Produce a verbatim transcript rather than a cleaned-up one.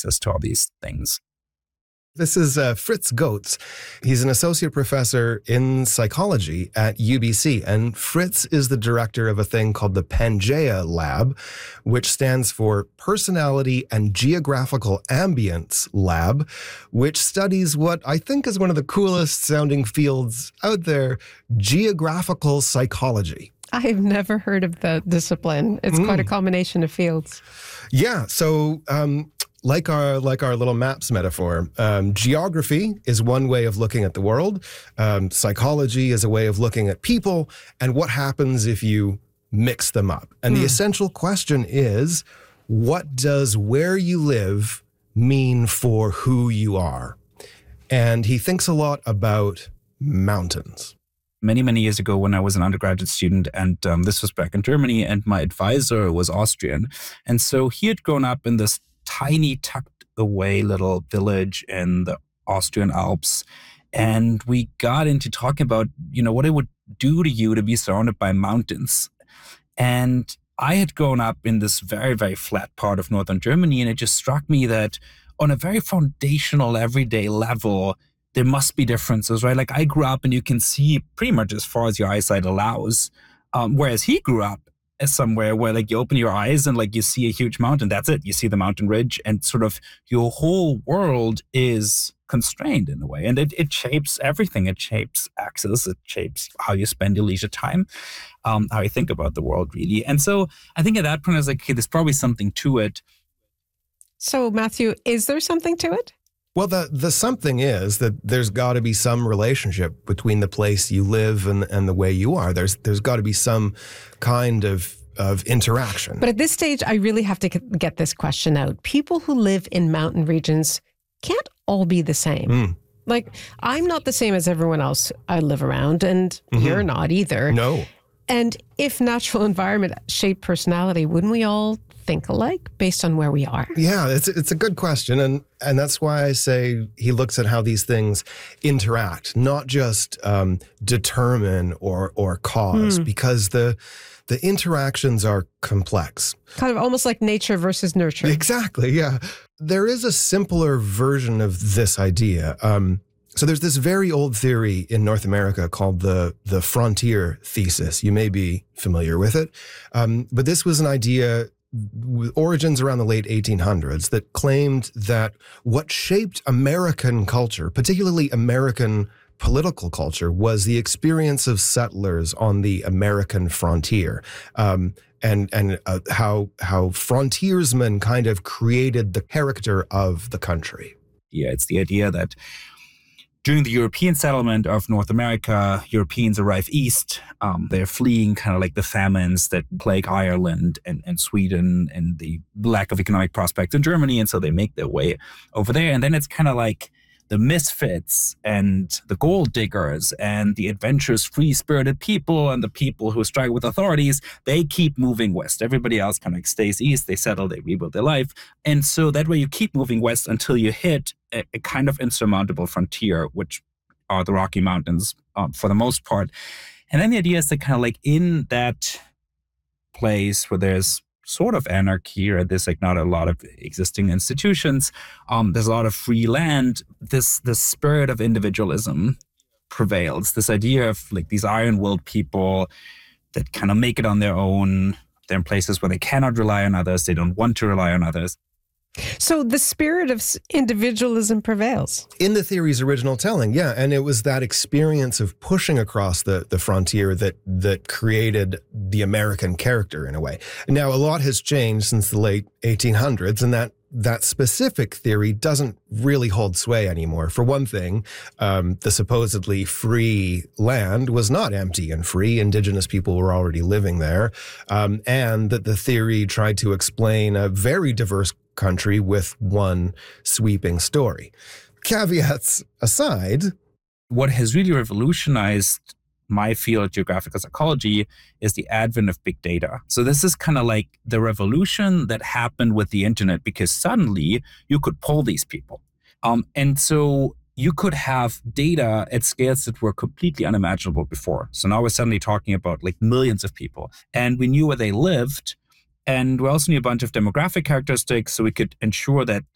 access to all these things. This is uh, Fritz Goetz. He's an associate professor in psychology at U B C, and Fritz is the director of a thing called the Pangea Lab, which stands for Personality and Geographical Ambience Lab, which studies what I think is one of the coolest sounding fields out there, geographical psychology. I have never heard of the discipline. It's mm. quite a combination of fields. Yeah, so... Um, Like our like our little maps metaphor, um, geography is one way of looking at the world. Um, psychology is a way of looking at people and what happens if you mix them up. And mm. the essential question is, what does where you live mean for who you are? And he thinks a lot about mountains. Many, many years ago when I was an undergraduate student, and um, this was back in Germany, and my advisor was Austrian. And so he had grown up in this tiny, tucked away little village in the Austrian Alps. And we got into talking about, you know, what it would do to you to be surrounded by mountains. And I had grown up in this very, very flat part of northern Germany. And it just struck me that on a very foundational, everyday level, there must be differences, right? Like I grew up and you can see pretty much as far as your eyesight allows. Um, whereas he grew up somewhere where like you open your eyes and like you see a huge mountain. That's it. You see the mountain ridge and sort of your whole world is constrained in a way. And it, it shapes everything. It shapes access. It shapes how you spend your leisure time, um, how you think about the world really. And so I think at that point I was like, okay, there's probably something to it. So Matthew, is there something to it? Well, the the something is that there's got to be some relationship between the place you live and, and the way you are. There's there's got to be some kind of of interaction. But at this stage, I really have to get this question out. People who live in mountain regions can't all be the same. Mm. Like, I'm not the same as everyone else I live around, and mm-hmm. you're not either. No. And if natural environment shaped personality, wouldn't we all think alike based on where we are? Yeah, it's it's a good question. And and that's why I say he looks at how these things interact, not just um, determine or or cause, mm. because the the interactions are complex. Kind of almost like nature versus nurture. Exactly, yeah. There is a simpler version of this idea. Um, so there's this very old theory in North America called the the frontier thesis. You may be familiar with it. Um, but this was an idea with origins around the late eighteen hundreds that claimed that what shaped American culture, particularly American political culture, was the experience of settlers on the American frontier, um, and and uh, how how frontiersmen kind of created the character of the country. Yeah, it's the idea that during the European settlement of North America, Europeans arrive east. Um, they're fleeing kind of like the famines that plague Ireland and, and Sweden and the lack of economic prospects in Germany. And so they make their way over there. And then it's kind of like the misfits and the gold diggers and the adventurous, free-spirited people and the people who struggle with authorities, they keep moving west. Everybody else kind of like stays east. They settle, they rebuild their life. And so that way you keep moving west until you hit a, a kind of insurmountable frontier, which are the Rocky Mountains um, for the most part. And then the idea is that kind of like in that place where there's sort of anarchy, or there's like not a lot of existing institutions, um, there's a lot of free land, this this spirit of individualism prevails. This idea of like these iron-willed people that kind of make it on their own. They're in places where they cannot rely on others. They don't want to rely on others. So the spirit of individualism prevails. In the theory's original telling, yeah. And it was that experience of pushing across the, the frontier that that created the American character in a way. Now, a lot has changed since the late eighteen hundreds, and that that specific theory doesn't really hold sway anymore. For one thing, um, the supposedly free land was not empty and free. Indigenous people were already living there. Um, and that the theory tried to explain a very diverse country with one sweeping story. Caveats aside, what has really revolutionized my field, geographical psychology, is the advent of big data. So this is kind of like the revolution that happened with the internet, because suddenly you could poll these people. Um, and so you could have data at scales that were completely unimaginable before. So now we're suddenly talking about like millions of people, and we knew where they lived. And we also knew a bunch of demographic characteristics, so we could ensure that